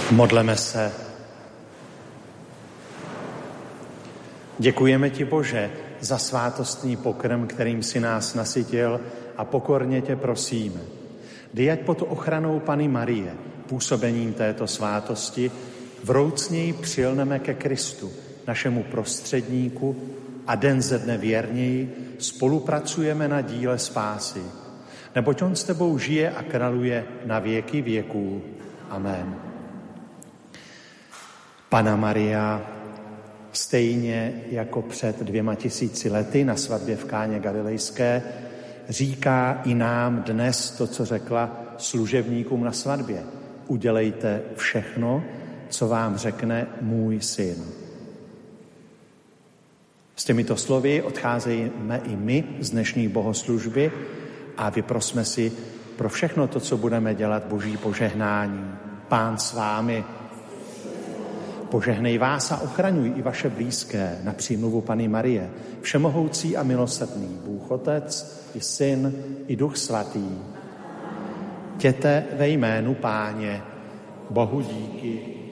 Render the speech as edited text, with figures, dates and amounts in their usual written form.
Modleme se. Děkujeme ti, Bože, za svátostný pokrm, kterým si nás nasytil, a pokorně tě prosíme. Dej, ať pod ochranou Panny Marie, působením této svátosti, vroucněji přilneme ke Kristu, našemu prostředníku, a den ze dne věrněji spolupracujeme na díle spásy. Neboť on s tebou žije a králuje na věky věků. Amen. Panna Maria, stejně jako před 2000 lety na svatbě v Káně Galilejské, říká i nám dnes to, co řekla služebníkům na svatbě. Udělejte všechno, co vám řekne můj syn. S těmito slovy odcházejme i my z dnešní bohoslužby a vyprosme si pro všechno to, co budeme dělat, Boží požehnání. Pán s vámi. Požehnej vás a ochraňuj i vaše blízké na přímluvu Panny Marie, všemohoucí a milosrdný Bůh Otec, i Syn, i Duch Svatý. Jděte ve jménu Páně, Bohu díky.